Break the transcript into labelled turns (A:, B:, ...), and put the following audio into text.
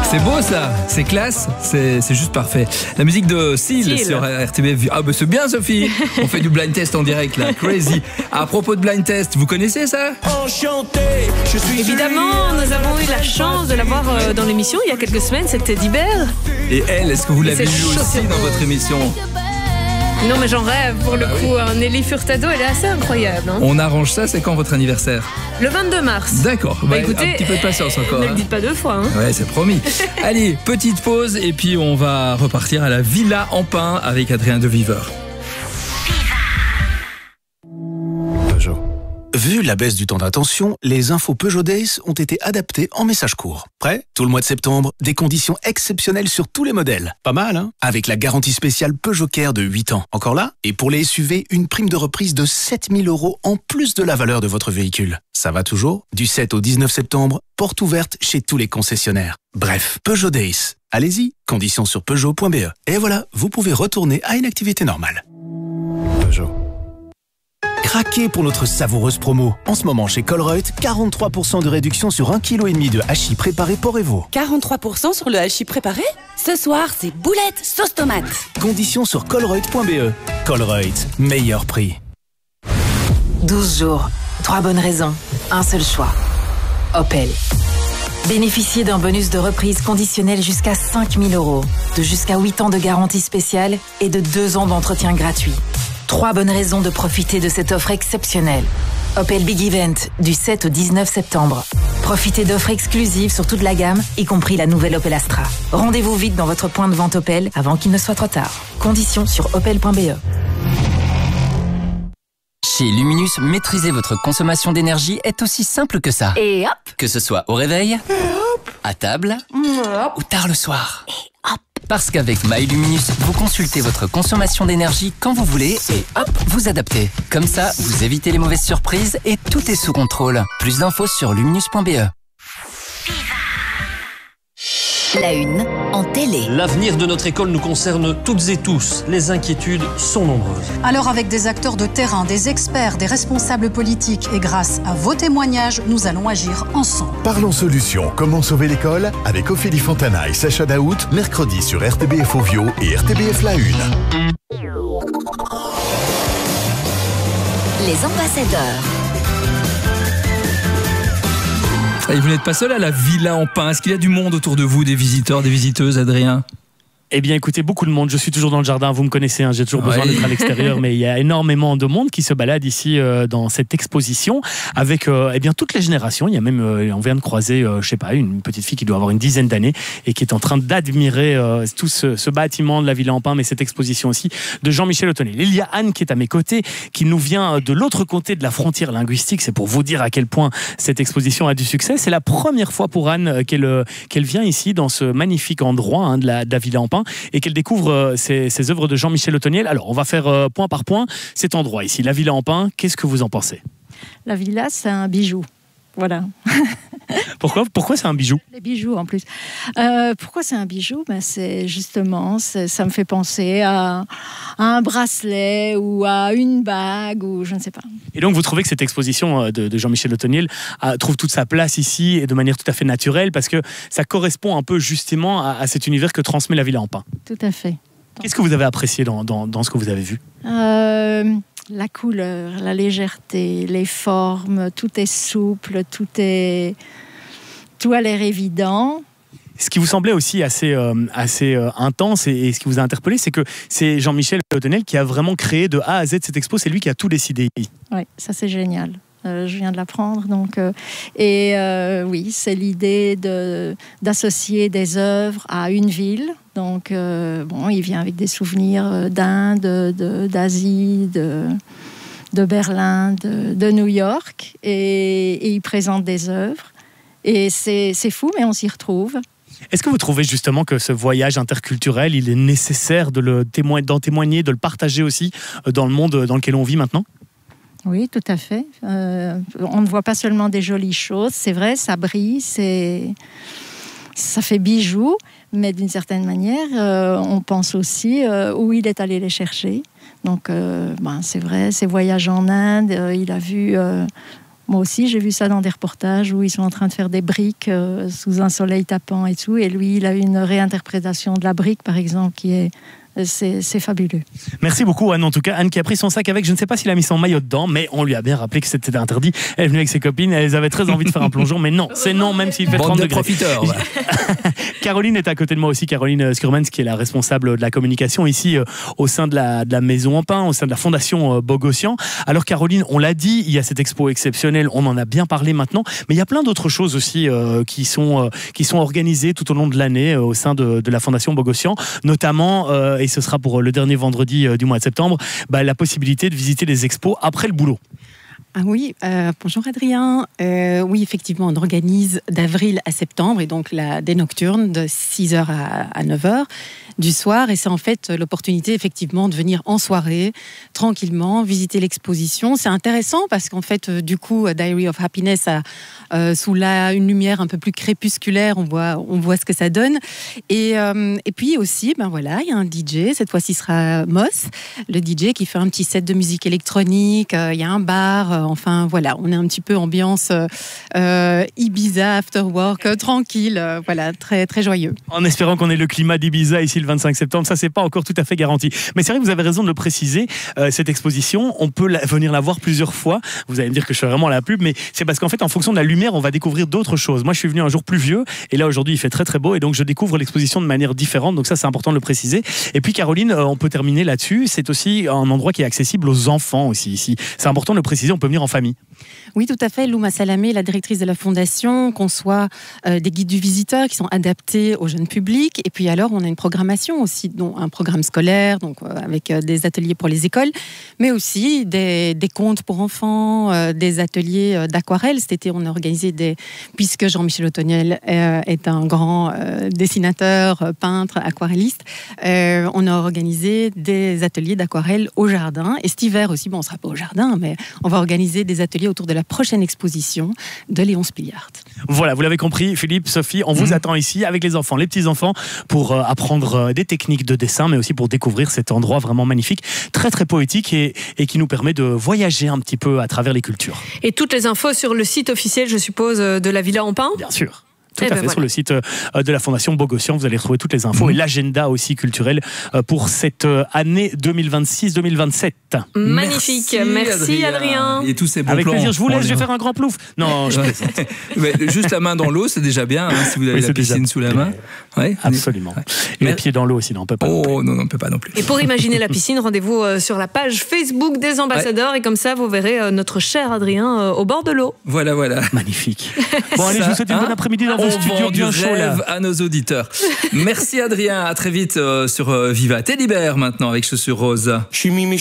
A: C'est beau ça, c'est classe, c'est juste parfait. La musique de Seal sur RTBF. Ah bah c'est bien Sophie. On fait du blind test en direct là, crazy. À propos de blind test, vous connaissez ça?
B: Enchanté, je suis
C: évidemment, nous avons eu la chance de l'avoir dans l'émission il y a quelques semaines, c'était Dibert.
A: Et elle, est-ce que vous l'avez vue aussi dans votre émission?
C: Non mais j'en rêve pour le coup, Nelly Furtado, elle est assez incroyable. Hein.
A: On arrange ça, c'est quand votre anniversaire?
C: Le 22 mars.
A: D'accord,
C: écoutez,
A: un petit peu de patience encore.
C: Ne le dites pas deux fois. Hein.
A: Ouais, c'est promis. Allez, petite pause et puis on va repartir à la Villa en Pin avec Adrien de Viveur.
D: Vu la baisse du temps d'attention, les infos Peugeot Days ont été adaptées en message court. Prêt? Tout le mois de septembre, des conditions exceptionnelles sur tous les modèles. Pas mal, hein? Avec la garantie spéciale Peugeot Care de 8 ans. Encore là? Et pour les SUV, une prime de reprise de 7 000 € en plus de la valeur de votre véhicule. Ça va toujours? Du 7 au 19 septembre, porte ouverte chez tous les concessionnaires. Bref, Peugeot Days. Allez-y, conditions sur Peugeot.be. Et voilà, vous pouvez retourner à une activité normale. Peugeot. Craquez pour notre savoureuse promo. En ce moment chez Colruyt, 43% de réduction sur 1,5 kg de hachis préparé Porrevo.
E: 43% sur le hachis préparé? Ce soir, c'est boulettes sauce tomate.
D: Conditions sur colruyt.be. Colruyt, meilleur prix.
F: 12 jours, 3 bonnes raisons, un seul choix. Opel. Bénéficiez d'un bonus de reprise conditionnel jusqu'à 5 000 €, de jusqu'à 8 ans de garantie spéciale et de 2 ans d'entretien gratuit. 3 bonnes raisons de profiter de cette offre exceptionnelle. Opel Big Event, du 7 au 19 septembre. Profitez d'offres exclusives sur toute la gamme, y compris la nouvelle Opel Astra. Rendez-vous vite dans votre point de vente Opel avant qu'il ne soit trop tard. Conditions sur opel.be.
G: Chez Luminus, maîtriser votre consommation d'énergie est aussi simple que ça.
F: Et hop!
G: Que ce soit au réveil, à table ou tard le soir. Parce qu'avec MyLuminus, vous consultez votre consommation d'énergie quand vous voulez et hop, vous adaptez. Comme ça, vous évitez les mauvaises surprises et tout est sous contrôle. Plus d'infos sur luminus.be.
F: La une en télé.
H: L'avenir de notre école nous concerne toutes et tous. Les inquiétudes sont nombreuses.
I: Alors avec des acteurs de terrain, des experts, des responsables politiques et grâce à vos témoignages, nous allons agir ensemble.
J: Parlons solutions. Comment sauver l'école? Avec Ophélie Fontana et Sacha Daout, mercredi sur RTBF Ovio et RTBF La Une.
F: Les ambassadeurs.
A: Et vous n'êtes pas seul à la Villa en Pin. Est-ce qu'il y a du monde autour de vous, des visiteurs, des visiteuses, Adrien?
K: Eh bien, écoutez, beaucoup de monde. Je suis toujours dans le jardin, vous me connaissez, hein, j'ai toujours besoin d'être à l'extérieur, mais il y a énormément de monde qui se balade ici dans cette exposition avec eh bien toutes les générations. Il y a même, on vient de croiser, je sais pas, une petite fille qui doit avoir une dizaine d'années et qui est en train d'admirer tout ce bâtiment de la Villa en Pin, mais cette exposition aussi de Jean-Michel Othonel. Il y a Anne qui est à mes côtés, qui nous vient de l'autre côté de la frontière linguistique. C'est pour vous dire à quel point cette exposition a du succès. C'est la première fois pour Anne qu'elle vient ici dans ce magnifique endroit hein, de la Villa en Pin, et qu'elle découvre ces œuvres de Jean-Michel Othoniel. Alors, on va faire point par point cet endroit ici, la Villa en Pin. Qu'est-ce que vous en pensez?
L: La villa, c'est un bijou. Voilà.
K: Pourquoi c'est un bijou?
L: Les bijoux en plus. Pourquoi c'est un bijou? C'est justement, ça me fait penser à un bracelet ou à une bague ou je ne sais pas.
K: Et donc vous trouvez que cette exposition de Jean-Michel Othoniel trouve toute sa place ici et de manière tout à fait naturelle parce que ça correspond un peu justement à cet univers que transmet la Villa en Pin.
L: Tout à fait.
K: Qu'est-ce que vous avez apprécié dans ce que vous avez vu?
L: La couleur, la légèreté, les formes, tout est souple, tout a l'air évident.
K: Ce qui vous semblait aussi assez intense et ce qui vous a interpellé, c'est que c'est Jean-Michel Othoniel qui a vraiment créé de A à Z cette expo, c'est lui qui a tout décidé.
L: Oui, ça c'est génial. Je viens de l'apprendre. Oui, c'est l'idée d'associer des œuvres à une ville. Donc, il vient avec des souvenirs d'Inde, d'Asie, de Berlin, de New York. Et il présente des œuvres. Et c'est fou, mais on s'y retrouve.
K: Est-ce que vous trouvez justement que ce voyage interculturel, il est nécessaire d'en témoigner, de le partager aussi dans le monde dans lequel on vit maintenant ?
L: Oui, tout à fait. On ne voit pas seulement des jolies choses. C'est vrai, ça brille, ça fait bijou, mais d'une certaine manière, on pense aussi où il est allé les chercher. Donc, c'est vrai, ses voyages en Inde, il a vu Moi aussi, j'ai vu ça dans des reportages où ils sont en train de faire des briques sous un soleil tapant et tout. Et lui, il a une réinterprétation de la brique, par exemple, qui est... C'est fabuleux.
K: Merci beaucoup Anne, en tout cas Anne qui a pris son sac avec, je ne sais pas s'il a mis son maillot dedans, mais on lui a bien rappelé que c'était interdit. Elle est venue avec ses copines, elles avaient très envie de faire un plongeon, mais non, c'est non même s'il fait 30 degrés.
A: Profiteurs. Ouais.
K: Caroline est à côté de moi aussi, Caroline Skurmans qui est la responsable de la communication ici au sein de la Maison en Pin, au sein de la Fondation Bogossian. Alors Caroline, on l'a dit, il y a cette expo exceptionnelle, on en a bien parlé maintenant, mais il y a plein d'autres choses aussi qui sont organisées tout au long de l'année au sein de la Fondation Bogossian, notamment et ce sera pour le dernier vendredi du mois de septembre, la possibilité de visiter les expos après le boulot.
M: Ah oui, bonjour Adrien. Oui, effectivement, on organise d'avril à septembre et donc des nocturnes de 6h à 9h du soir. Et c'est en fait l'opportunité effectivement de venir en soirée, tranquillement, visiter l'exposition. C'est intéressant parce qu'en fait, du coup, Diary of Happiness a sous une lumière un peu plus crépusculaire, on voit ce que ça donne. Et puis aussi, il y a un DJ, cette fois-ci sera Moss, le DJ qui fait un petit set de musique électronique, il y a un bar, enfin voilà, on est un petit peu ambiance Ibiza, after work, tranquille, très, très joyeux.
K: En espérant qu'on ait le climat d'Ibiza ici le 25 septembre, ça c'est pas encore tout à fait garanti. Mais c'est vrai que vous avez raison de le préciser, cette exposition, on peut venir la voir plusieurs fois. Vous allez me dire que je fais vraiment la pub, mais c'est parce qu'en fait, en fonction de la lumière, on va découvrir d'autres choses. Moi, je suis venu un jour pluvieux, et là aujourd'hui, il fait très très beau, et donc je découvre l'exposition de manière différente. Donc ça, c'est important de le préciser. Et puis Caroline, on peut terminer là-dessus. C'est aussi un endroit qui est accessible aux enfants aussi ici. C'est important de le préciser. On peut venir en famille.
M: Oui, tout à fait. Louma Salamé, la directrice de la Fondation, conçoit des guides du visiteur qui sont adaptés au jeune public. Et puis alors, on a une programmation aussi, dont un programme scolaire, donc avec des ateliers pour les écoles, mais aussi des contes pour enfants, des ateliers d'aquarelle. Cet été, on a organisé puisque Jean-Michel Otoniel est un grand dessinateur, peintre, aquarelliste, on a organisé des ateliers d'aquarelle au jardin. Et cet hiver aussi, on ne sera pas au jardin, mais on va organiser des ateliers autour de la prochaine exposition de Léon Spiliart.
K: Voilà, vous l'avez compris, Philippe, Sophie, on vous attend ici avec les enfants, les petits-enfants, pour apprendre des techniques de dessin, mais aussi pour découvrir cet endroit vraiment magnifique, très très poétique et qui nous permet de voyager un petit peu à travers les cultures.
C: Et toutes les infos sur le site officiel, je suppose, de la Villa en Pin ?
K: Bien sûr. Tout à fait, sur le site de la Fondation Bogossian, vous allez retrouver toutes les infos et l'agenda aussi culturel pour cette année 2026-2027.
C: Magnifique, merci Adrien.
A: Et tous ces bons
K: Avec
A: plans.
K: plaisir, je vous laisse, je vais faire un grand plouf. Non, je plaisante.
A: Juste la main dans l'eau, c'est déjà bien, si vous avez la piscine sous la main. Ouais,
K: absolument. Et les pieds dans l'eau aussi, non, on peut pas.
A: Oh non, on ne peut pas non plus.
C: Et pour imaginer la piscine, rendez-vous sur la page Facebook des ambassadeurs et comme ça, vous verrez notre cher Adrien au bord de l'eau.
A: Voilà.
K: Magnifique. Bon, allez, je vous souhaite une bonne après-midi dans vos studios bien chauds là.
A: À nos auditeurs. Merci Adrien, à très vite sur Viva. Teddy Bear maintenant avec Chaussures Roses.